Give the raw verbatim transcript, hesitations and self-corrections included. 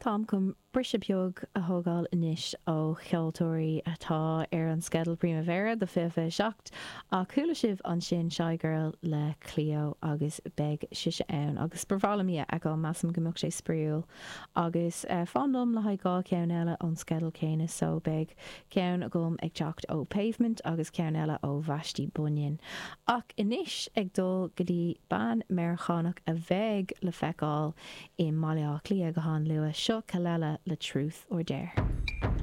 Tám chum brise beag a thógáil inis ó cheoltóirí atá ar an Skedal Primavera de fifa seacht a chuala sibh an sin Shy Girl le Cleo agus beg siise ann agus brabhála mí ag an measam gombeadh sé spríúil agus uh, fandom le haid gá ceann eile ón Skedal céine so beg ceann agam ag teacht ó Pavement agus ceann eile ó Vashti Bunyan ach inis ag dul go dtí ban mearchánach a bheith le feicáil i Maileá Clia go háin luas seo caleile le Truth or Dare.